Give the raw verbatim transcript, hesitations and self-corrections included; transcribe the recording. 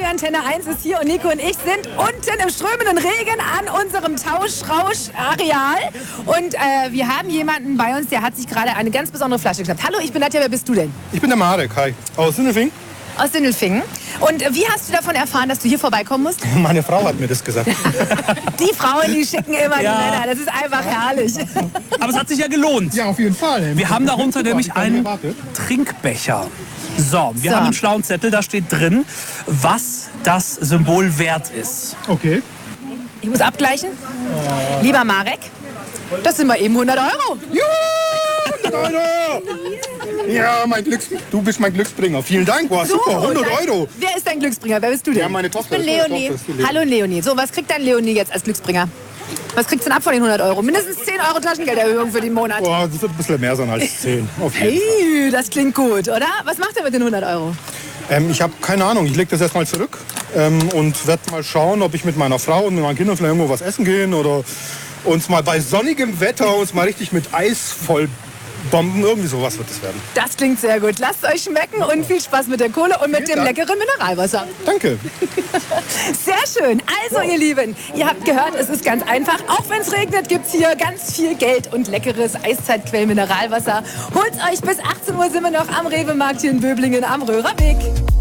Radio Antenne eins ist hier und Nico und ich sind unten im strömenden Regen an unserem Tauschrausch-Areal. Und äh, wir haben jemanden bei uns, der hat sich gerade eine ganz besondere Flasche geschnappt. Hallo, ich bin Nadja, wer bist du denn? Ich bin der Marek, hi. Aus Sindelfingen. Aus Sindelfingen. Und äh, wie hast du davon erfahren, dass du hier vorbeikommen musst? Meine Frau hat mir das gesagt. Die Frauen, die schicken immer Ja. die Männer. Das ist einfach herrlich. Aber es hat sich ja gelohnt. Ja, auf jeden Fall. Wir haben darunter nämlich einen Trinkbecher. So, wir So. haben einen schlauen Zettel, da steht drin, was das Symbol wert ist. Okay. Ich muss abgleichen. Lieber Marek, das sind mal eben hundert Euro. hundert Euro! Ja, mein Glücks du bist mein Glücksbringer. Vielen Dank, boah, super, hundert dein- Euro. Wer ist dein Glücksbringer? Wer bist du denn? Ja, meine Tochter. Ich bin ist meine Leonie. Tochter, ist die Leonie. Hallo Leonie. So, was kriegt dein Leonie jetzt als Glücksbringer? Was kriegst du denn ab von den hundert Euro? Mindestens zehn Euro Taschengelderhöhung für den Monat. Boah, das wird ein bisschen mehr sein als zehn. Auf jeden Fall. Hey, das klingt gut, oder? Was macht er mit den hundert Euro? Ähm, ich habe keine Ahnung, ich lege das erstmal zurück ähm, und werde mal schauen, ob ich mit meiner Frau und mit meinen Kindern vielleicht irgendwo was essen gehen oder uns mal bei sonnigem Wetter uns mal richtig mit Eis voll bomben. Irgendwie sowas wird es werden. Das klingt sehr gut. Lasst euch schmecken und viel Spaß mit der Kohle und mit Vielen dem Dank. leckeren Mineralwasser. Danke. Sehr schön. Also, ihr Lieben, ihr habt gehört, es ist ganz einfach. Auch wenn es regnet, gibt es hier ganz viel Geld und leckeres Eiszeitquell Mineralwasser. Holt euch bis achtzehn Uhr sind wir noch am Rewe-Markt hier in Böblingen am Röhrer Weg.